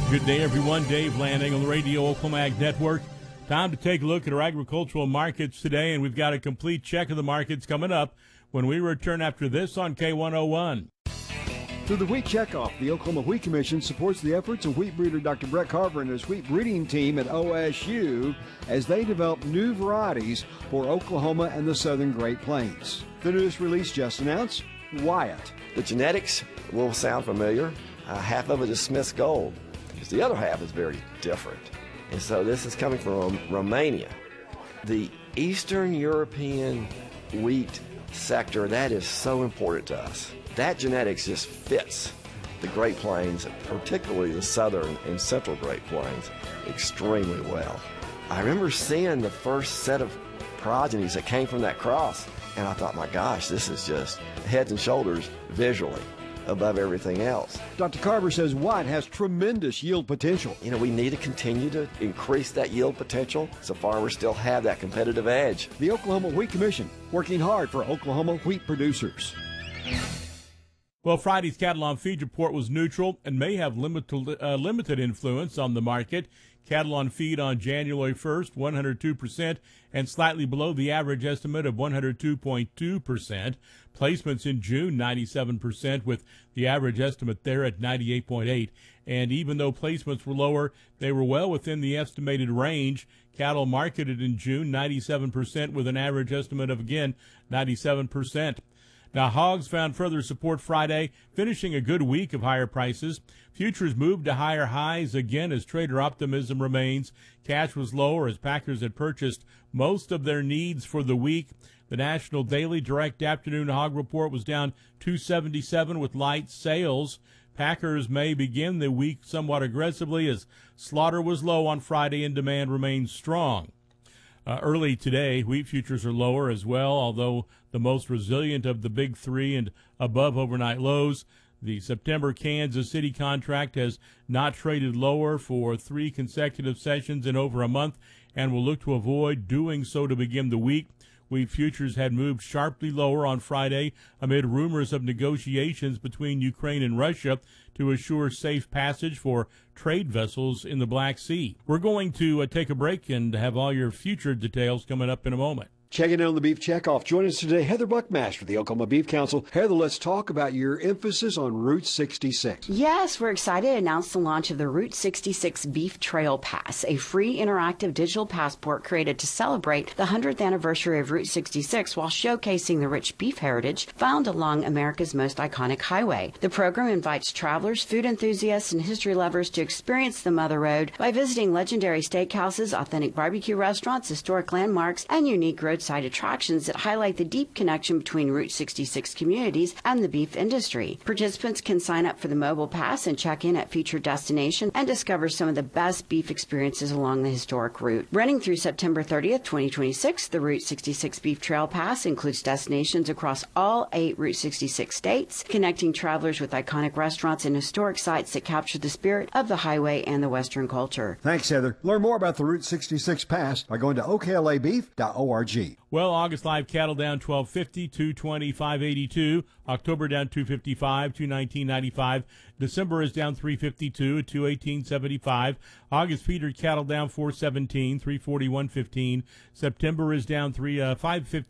Good day, everyone. Dave Lanning on the Radio Oklahoma Ag Network. Time to take a look at our agricultural markets today, and we've got a complete check of the markets coming up when we return after this on K101. Through the Wheat Checkoff, the Oklahoma Wheat Commission supports the efforts of wheat breeder Dr. Brett Carver and his wheat breeding team at OSU as they develop new varieties for Oklahoma and the southern Great Plains. The newest release just announced, Wyatt. The genetics will sound familiar. Half of it is Smith's Gold. The other half is very different. And so this is coming from Romania. The Eastern European wheat sector, that is so important to us. That genetics just fits the Great Plains, particularly the southern and central Great Plains, extremely well. I remember seeing the first set of progenies that came from that cross, and I thought, my gosh, this is just heads and shoulders visually above everything else. Dr. Carver says Wyatt has tremendous yield potential. You know, we need to continue to increase that yield potential so farmers still have that competitive edge. The Oklahoma Wheat Commission, working hard for Oklahoma wheat producers. Well, Friday's cattle on feed report was neutral and may have limited influence on the market. Cattle on feed on January 1st, 102%, and slightly below the average estimate of 102.2%. Placements in June, 97%, with the average estimate there at 98.8%. And even though placements were lower, they were well within the estimated range. Cattle marketed in June, 97%, with an average estimate of, again, 97%. Now, hogs found further support Friday, finishing a good week of higher prices. Futures moved to higher highs again as trader optimism remains. Cash was lower as packers had purchased most of their needs for the week. The National Daily Direct Afternoon Hog Report was down 277 with light sales. Packers may begin the week somewhat aggressively as slaughter was low on Friday and demand remains strong. Early today, wheat futures are lower as well, although the most resilient of the big three and above overnight lows. The September Kansas City contract has not traded lower for 3 consecutive sessions in over a month and will look to avoid doing so to begin the week. Wheat futures had moved sharply lower on Friday amid rumors of negotiations between Ukraine and Russia to assure safe passage for trade vessels in the Black Sea. We're going to take a break and have all your future details coming up in a moment. Checking in on the Beef Checkoff. Join us today, Heather Buckmaster, the Oklahoma Beef Council. Heather, let's talk about your emphasis on Route 66. Yes, we're excited to announce the launch of the Route 66 Beef Trail Pass, a free interactive digital passport created to celebrate the 100th anniversary of Route 66 while showcasing the rich beef heritage found along America's most iconic highway. The program invites travelers, food enthusiasts, and history lovers to experience the Mother Road by visiting legendary steakhouses, authentic barbecue restaurants, historic landmarks, and unique roadside attractions that highlight the deep connection between Route 66 communities and the beef industry. Participants can sign up for the mobile pass and check in at featured destinations and discover some of the best beef experiences along the historic route. Running through September 30th, 2026, the Route 66 Beef Trail Pass includes destinations across all 8 Route 66 states, connecting travelers with iconic restaurants and historic sites that capture the spirit of the highway and the Western culture. Thanks, Heather. Learn more about the Route 66 Pass by going to oklabeef.org. Well, August live cattle down 12.50, 225.82. October down 255, 219.95. December is down 352 at 218.75. August feeder cattle down 417, 341.15. September is down 550.